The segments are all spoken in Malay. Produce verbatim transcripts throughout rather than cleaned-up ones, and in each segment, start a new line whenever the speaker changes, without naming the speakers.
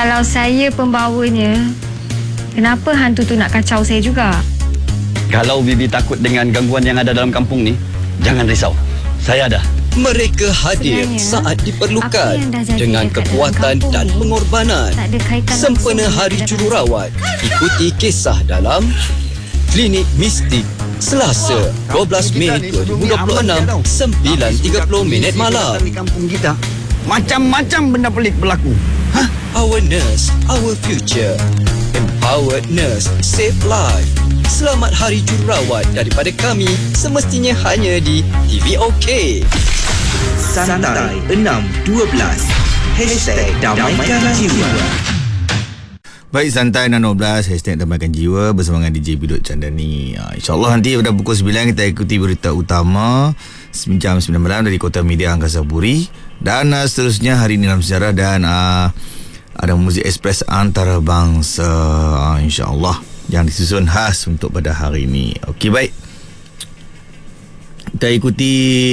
kalau saya pembawanya, kenapa hantu tu nak kacau saya juga?
Kalau Bibi takut dengan gangguan yang ada dalam kampung ni, jangan risau. Saya ada.
Mereka hadir sebenarnya saat diperlukan dengan kekuatan dan pengorbanan. Sempena Hari Jururawat, ikuti kisah dalam Klinik Mistik Selasa dua belas Mei dua ribu dua puluh enam, sembilan tiga puluh minit malam.
Di kampung kita macam-macam benda pelik berlaku.
Hah? Our nurse, our future. Empowered nurse, save life. Selamat Hari Jururawat daripada kami, semestinya hanya di T V OK.
Santai enam dua belas Hashtag Damaikan Jiwa.
Baik, Santai enam dua belas Hashtag Damaikan Jiwa bersama dengan D J Bidut Chandani. InsyaAllah nanti pada pukul sembilan kita ikuti berita utama jam sembilan malam dari Kota Media Angkasa Puri. Dan uh, seterusnya hari ini dalam sejarah. Dan uh, ada muzik ekspres antarabangsa, uh, InsyaAllah, yang disusun khas untuk pada hari ini. Okey, baik, kita ikuti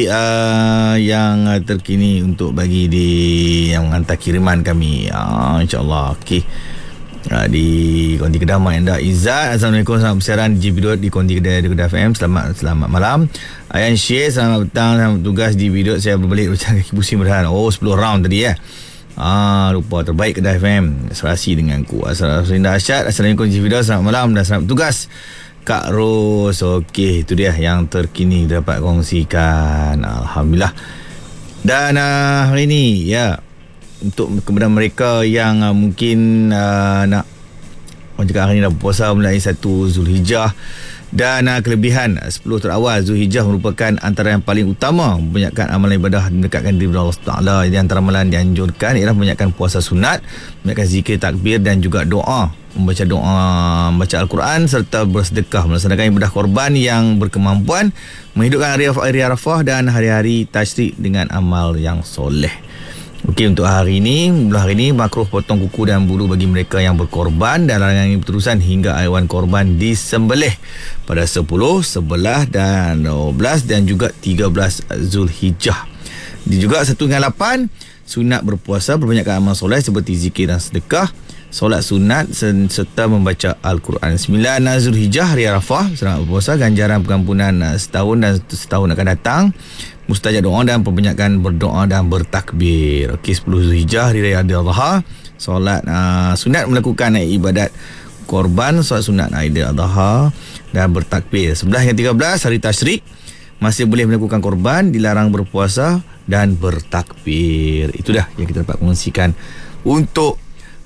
uh, yang terkini untuk bagi di yang hantar kiriman kami, uh, InsyaAllah. Okey, uh, di Konti Kedai anda Izzat. Assalamualaikum, selamat bersiaran di J Bidut di Konti Kedai di Kedai F M. Selamat selamat malam. Ayan Syed, selamat petang, selamat bertugas di Bidut. Saya berbalik macam kaki pusing berhan. Oh, sepuluh round tadi ya. Ah, lupa terbaik Kedai F M. Serasi denganku. Assalamualaikum Asyad. Assalamualaikum J Bidut. Selamat malam dan selamat bertugas Kak Ros. Okey, itu dia yang terkini dapat kongsikan. Alhamdulillah. Dan uh, hari ini ya, untuk kepada mereka yang uh, mungkin uh, nak orang cakap hari ini dah berpuasa mulai satu Zulhijjah. Dan uh, kelebihan sepuluh terawal Zulhijjah merupakan antara yang paling utama membanyakkan amalan ibadah mendekatkan diri kepada Allah Taala. Di antara amalan dianjurkan ialah membanyakkan puasa sunat, membanyakkan zikir takbir dan juga doa, membaca doa, membaca Al-Quran serta bersedekah, melaksanakan ibadah korban yang berkemampuan, menghidupkan hari, hari Arafah dan hari-hari tasyrik dengan amal yang soleh. Okey, untuk hari ini, mula hari ini makruh potong kuku dan bulu bagi mereka yang berkorban, dan larangan ini berterusan hingga haiwan korban disembelih pada sepuluh, sebelas dan dua belas dan juga tiga belas Zulhijjah. Di juga satu hingga lapan sunat berpuasa, berbanyakkan amal soleh seperti zikir dan sedekah, solat sunat serta membaca Al-Quran. Sembilan Zulhijjah, hari Arafah, selamat berpuasa, ganjaran pengampunan setahun dan setahun akan datang, mustajab doa dan perbanyakan berdoa dan bertakbir. Okey, sepuluh Zulhijjah, hari raya Aidil-Adha, solat uh, sunat melakukan ibadat korban, solat sunat Aidil-Adha dan bertakbir. sebelas hingga tiga belas hari tasyrik, masih boleh melakukan korban, dilarang berpuasa dan bertakbir. Itu dah yang kita dapat kongsikan untuk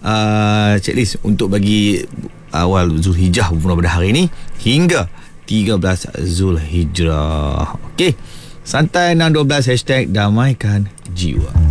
uh, checklist untuk bagi awal Zulhijjah bermula pada hari ini hingga tiga belas Zulhijjah. Okey, Santai enam dua belas Hashtag Damaikan Jiwa.